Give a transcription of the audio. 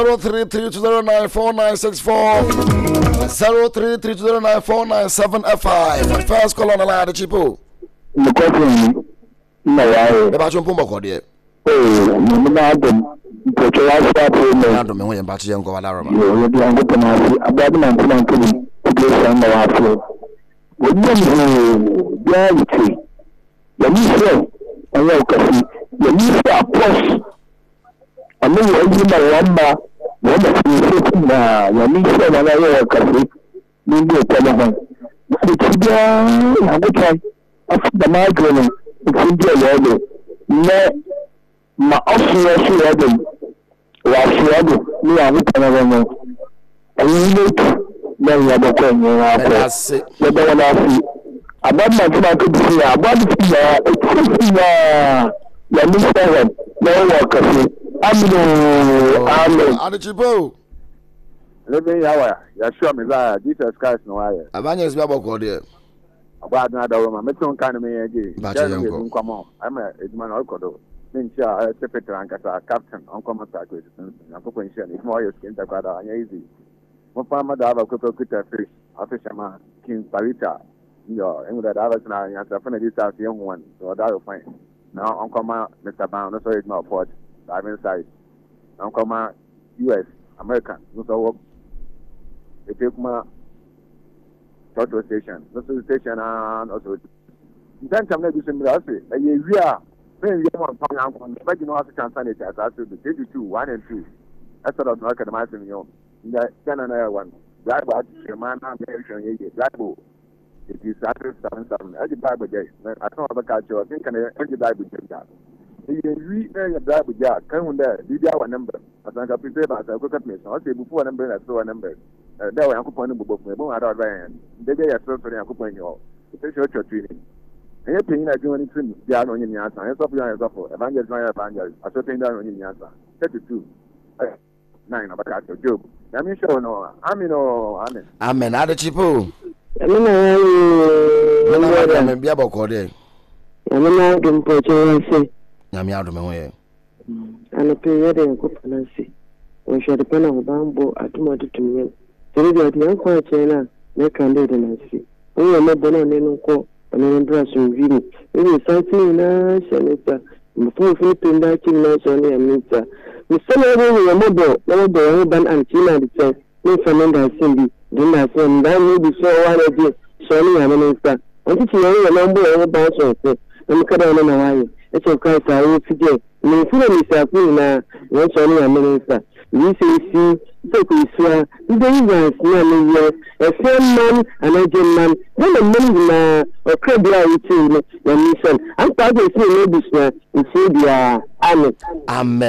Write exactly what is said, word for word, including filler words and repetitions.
zero three three two zero nine four nine six four zero three three two zero nine four nine seven five. First call on the line, the cheapo. No, the bathroom pumbo dear. Oh, madam, put your eyes up for me. I don't know when battery and go alarm. You will be able to have a bad man to get some of our food. When you reality, the mission, and welcome, the mission of course. I know you remember one of the sitting there, the mission and I welcome, maybe a telephone. It's again, I would try after the migraine, it's in the no. Ma officer Sweden wa Sweden ni awu tanawon ayi lotu na ya boko ni wa ko le be na fi abama ti ma ko bi ya abama ti ya etsi ya ya ni seven na wa ka fi amino amen Adichibo Living yawa ya show me that Jesus Christ no aye abanya is babo there abad na da roma meton kan me yege Bache yanko. nkwamo ama eduma na okodo Ninja, Secretary and Captain, Uncle Massacre, and Population, if more is in the Quada, and easy. One farmer, the other cocoa fish, official King Parita, your and that others now, and definitely this young one, so that will find. Now, Uncle Mister Bound, so it's not port, I'm inside. Uncle U S, American, no so it took my total station, no station, and also. Then come next to me, I say, a year. When you want to come on, but you know, as a chance, I said, the two, one and two. That's sort of not a massive, you know, that ten and a one. That was your man, American, that book. It is Saturday, seven, seven, as a Bible day. I don't have a culture, I think, and I Bible that. You read a Bible jar, come there, did our number. As I can prepare as I could at me, so I say before a number, I saw a number. There were a coupon book, my own other van. They get a sort of a coupon, you know, it's a church training. I am paying a journey to the Arnold in the answer. I am suffering as a evangelist, my evangelist. I saw down in the answer. thirty-two. Nine of a cat of Job. I mean, sure, no. I mean, no. Amen. Amen. Adichibo. I mean, I am be about there. I mean, I don't put your say. Yami out of my way. And a period in Copenhagen. We shall depend on Bambo at Tomato to me. So that the uncle China, they can do the see. We are not born on any call. And then dress in view. It is something nice, and before flipping that in nice only a meter. We send over a mobile, no more than Antina, the same. No Fernanda Cindy, then I said, that will be so one of you, Sonny and Minister. I think you know a number of about something. I'm coming on Hawaii. It's a Christ, I will today. Me, Mister Puna, one Sonny and Minister. We say, see, so we swear, the England, no, a fair man and a gentleman, then a man or credibility, your mission. I'm probably saying, no business, it's Amen. Amen.